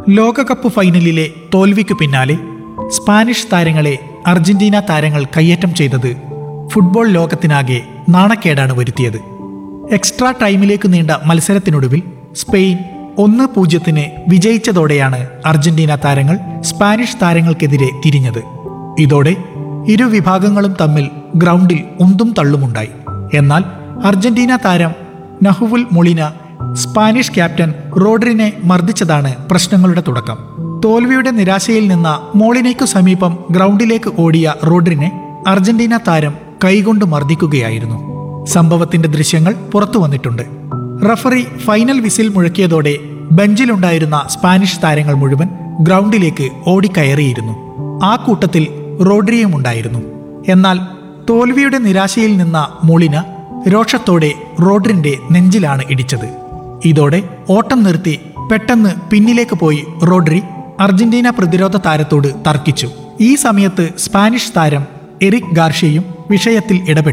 ലോകകപ്പ് ഫൈനലിലെ തോൽവിക്കു പിന്നാലെ സ്പാനിഷ് താരങ്ങളെ അർജന്റീന താരങ്ങൾ കയ്യേറ്റം ചെയ്തത് ഫുട്ബോൾ ലോകത്തിനാകെ നാണക്കേടാണ് വരുത്തിയത്. എക്സ്ട്രാ ടൈമിലേക്ക് നീണ്ട മത്സരത്തിനൊടുവിൽ സ്പെയിൻ 1-0 വിജയിച്ചതോടെയാണ് അർജന്റീന താരങ്ങൾ സ്പാനിഷ് താരങ്ങൾക്കെതിരെ തിരിഞ്ഞത്. ഇതോടെ ഇരു വിഭാഗങ്ങളും തമ്മിൽ ഗ്രൗണ്ടിൽ ഉന്തും തള്ളുമുണ്ടായി. എന്നാൽ അർജന്റീന താരം നഹുവുൽ മൊളിന സ്പാനിഷ് ക്യാപ്റ്റൻ റോഡ്രിനെ മർദ്ദിച്ചതാണ് പ്രശ്നങ്ങളുടെ തുടക്കം. തോൽവിയുടെ നിരാശയിൽ നിന്ന മോളിനയ്ക്കു സമീപം ഗ്രൗണ്ടിലേക്ക് ഓടിയ റോഡ്രിനെ അർജന്റീന താരം കൈകൊണ്ട് മർദ്ദിക്കുകയായിരുന്നു. സംഭവത്തിന്റെ ദൃശ്യങ്ങൾ പുറത്തു വന്നിട്ടുണ്ട്. റഫറി ഫൈനൽ വിസിൽ മുഴക്കിയതോടെ ബെഞ്ചിലുണ്ടായിരുന്ന സ്പാനിഷ് താരങ്ങൾ മുഴുവൻ ഗ്രൗണ്ടിലേക്ക് ഓടിക്കയറിയിരുന്നു. ആ കൂട്ടത്തിൽ റോഡ്രിയും ഉണ്ടായിരുന്നു. എന്നാൽ തോൽവിയുടെ നിരാശയിൽ നിന്ന മൊളിന രോഷത്തോടെ റോഡ്രിന്റെ നെഞ്ചിലാണ് ഇടിച്ചത്. ഇതോടെ ഓട്ടം നിർത്തി പെട്ടെന്ന് പിന്നിലേക്ക് പോയി റോഡ്രി അർജന്റീന പ്രതിരോധ താരത്തോട് തർക്കിച്ചു. ഈ സമയത്ത് സ്പാനിഷ് താരം എറിക് ഗാർഷ്യയും വിഷയത്തിൽ ഇടപെട്ടു.